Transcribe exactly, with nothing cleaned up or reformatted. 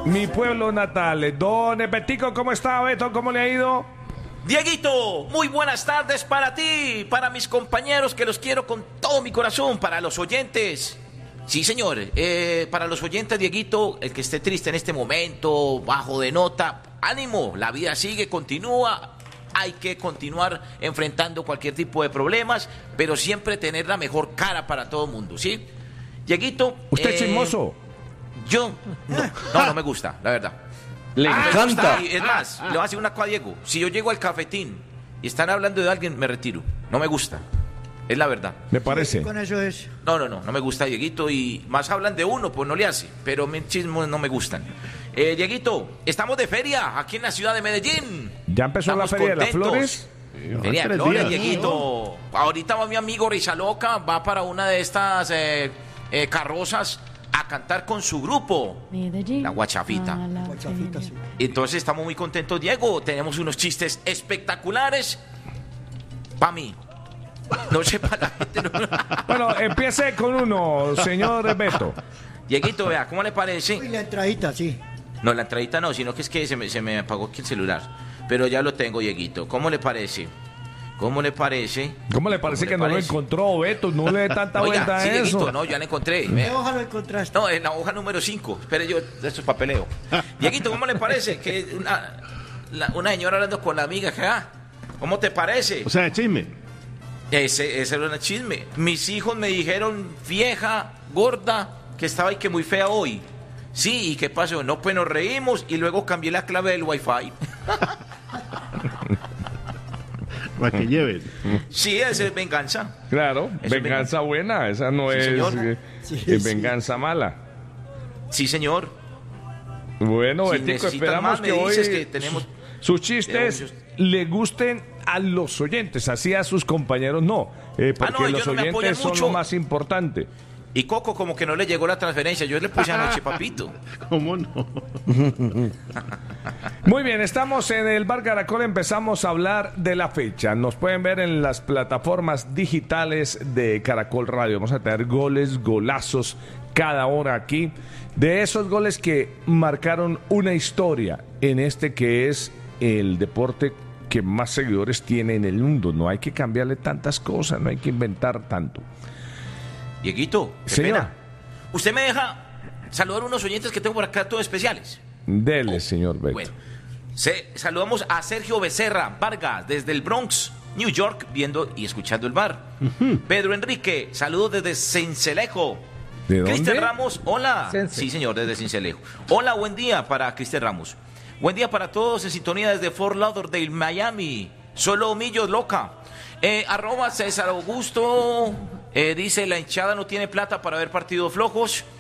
Mi pueblo natal. Don Betico, ¿cómo está, Beto? ¿Cómo le ha ido? Dieguito, muy buenas tardes para ti, para mis compañeros que los quiero con todo mi corazón, para los oyentes. Sí, señor, eh, para los oyentes, Dieguito, el que esté triste en este momento, bajo de nota, ánimo, la vida sigue, continúa. Hay que continuar enfrentando cualquier tipo de problemas, pero siempre tener la mejor cara para todo el mundo, ¿sí? Dieguito... ¿Usted es eh, chismoso? Yo, no, no, no me gusta, la verdad. Le Ah, encanta. me gusta, y es más, le voy a decir una cosa a Diego. Si yo llego al cafetín y están hablando de alguien, me retiro. No me gusta. Es la verdad. Me parece. Con eso es. No, no, no, no me gusta Dieguito. Y más hablan de uno, pues no le hace. Pero mis chismos no me gustan. Eh, Dieguito, estamos de feria aquí en la ciudad de Medellín. ¿Ya empezó Estamos la Feria contentos. de las Flores? Feria de tres Flores, días. Dieguito. Ahorita va mi amigo Risa Loca, va para una de estas eh, eh, carrozas a cantar con su grupo. Medellín, La Guachafita. a la Guachafita, feria. sí. Entonces estamos muy contentos, Diego. Tenemos unos chistes espectaculares. Pa' mí. No sé para la gente. No. Bueno, empiece con uno, señor Beto. Dieguito, vea, ¿cómo le Y parece? la entradita, sí. No, la entradita no, sino que es que se me, se me apagó aquí el celular. Pero ya lo tengo, Dieguito. ¿Cómo le parece? ¿Cómo le parece? ¿Cómo le parece ¿Cómo que le no lo parece? encontró, Beto? No le dé tanta Oiga, vuelta a sí, eso. Dieguito, no, ya la encontré. ¿Qué Vea. hoja lo encontraste? No, en la hoja número cinco. Espere yo, esto es papeleo. Dieguito, ¿cómo le parece? Que una, la- una señora hablando con la amiga, que, ah, ¿cómo te parece? O sea, chisme. Ese, ese era un chisme. Mis hijos me dijeron, vieja, gorda, que estaba y que muy fea hoy. Sí, ¿y qué pasó? No, pues nos reímos y luego cambié la clave del wifi. Para que lleven. Sí, ese es venganza. Claro, Eso es venganza buena. Esa no Sí, es señor. eh, Sí, eh, sí. venganza mala. Sí, señor. Bueno, Si Betico, necesitas esperamos más, me que hoy dices que tenemos- sus chistes tenemos- le gusten a los oyentes, así a sus compañeros no, eh, porque Ah, no, ellos los no me apoyan oyentes son mucho. lo más importante. Y Coco como que no le llegó la transferencia. Yo le puse anoche, papito. ¿Cómo no? Muy bien, estamos en el Bar Caracol, empezamos a hablar de la fecha. Nos pueden ver en las plataformas digitales de Caracol Radio. Vamos a tener goles, golazos cada hora aquí. De esos goles que marcaron una historia en este que es el deporte que más seguidores tiene en el mundo. No hay que cambiarle tantas cosas, no hay que inventar tanto. Dieguito, qué Señor. pena. Usted me deja saludar a unos oyentes que tengo por acá, todos especiales. Dele, señor Beto. Bueno, se, saludamos a Sergio Becerra Vargas desde el Bronx, New York, viendo y escuchando el bar. Pedro Enrique, saludos desde Cincelejo. ¿De dónde? Cristian Ramos, hola. Cense. Sí, señor, desde Cincelejo. Hola, buen día para Cristian Ramos. Buen día para todos en sintonía desde Fort Lauderdale, Miami. Solo Millos Loca. Eh, arroba César Augusto. Eh, dice, la hinchada no tiene plata para ver partidos flojos.